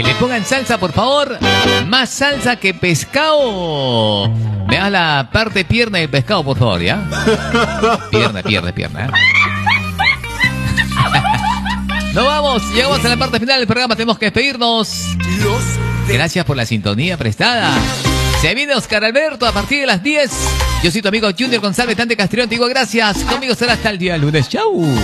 Que le pongan salsa, por favor. Más salsa que pescado. Me das la parte pierna del pescado, por favor, ¿ya? Pierna. Nos vamos, llegamos a la parte final del programa, tenemos que despedirnos. Gracias por la sintonía prestada. Se viene Oscar Alberto a partir de las 10. Yo soy tu amigo Junior González Tante Castrillón, te digo gracias. Conmigo será hasta el día lunes. Chau.